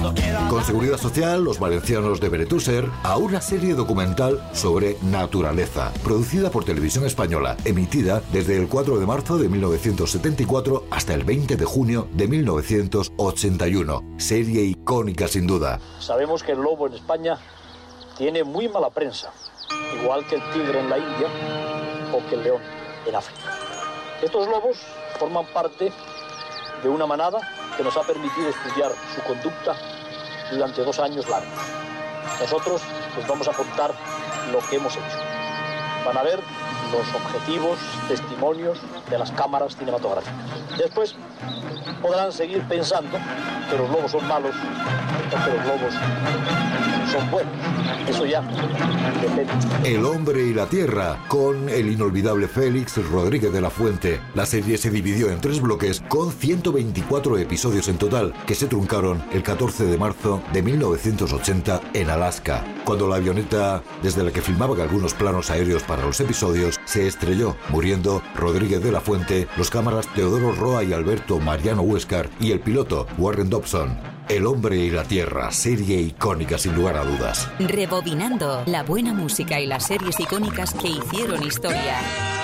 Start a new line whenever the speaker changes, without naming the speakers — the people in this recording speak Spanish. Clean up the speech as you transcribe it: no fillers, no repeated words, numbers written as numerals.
Con Seguridad Social, los valencianos de Beretuser, a una serie documental sobre naturaleza, producida por Televisión Española, emitida desde el 4 de marzo de 1974 hasta el 20 de junio de 1981. Serie icónica sin duda.
Sabemos que el lobo en España tiene muy mala prensa, igual que el tigre en la India o que el león en África. Estos lobos forman parte de una manada que nos ha permitido estudiar su conducta durante 2 años largos. Nosotros les vamos a contar lo que hemos hecho. Van a ver los objetivos, testimonios de las cámaras cinematográficas. Después podrán seguir pensando que los lobos son malos o que los lobos son buenos. Eso ya depende.
El hombre y la tierra, con el inolvidable Félix Rodríguez de la Fuente. La serie se dividió en 3 bloques con 124 episodios en total, que se truncaron el 14 de marzo de 1980 en Alaska, cuando la avioneta desde la que filmaban algunos planos aéreos para los episodios se estrelló, muriendo Rodríguez de la Fuente, los cámaras Teodoro Roa y Alberto Mariano Huéscar y el piloto Warren Dobson. El hombre y la tierra, serie icónica sin lugar a dudas.
Rebobinando la buena música y las series icónicas que hicieron historia.